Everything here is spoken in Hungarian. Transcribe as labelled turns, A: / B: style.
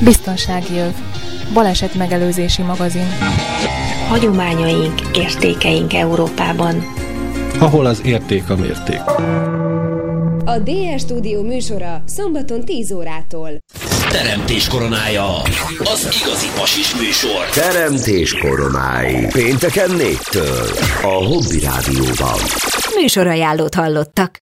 A: Biztonsági öv. Baleset megelőzési magazin.
B: Hagyományaink, értékeink Európában.
C: Ahol az érték a mérték.
D: A DS Stúdió műsora szombaton 10 órától.
E: Teremtés koronája. Az igazi pasis műsor.
F: Teremtés koronái. Pénteken 4-től. A Hobby Rádióban.
B: Műsorajánlót hallottak.